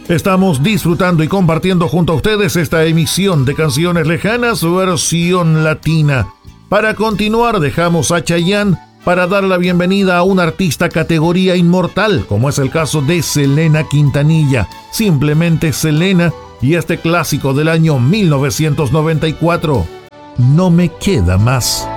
Estamos disfrutando y compartiendo junto a ustedes esta emisión de Canciones Lejanas versión latina. Para continuar dejamos a Chayanne para dar la bienvenida a una artista categoría inmortal, como es el caso de Selena Quintanilla, simplemente Selena, y este clásico del año 1994, No me queda más.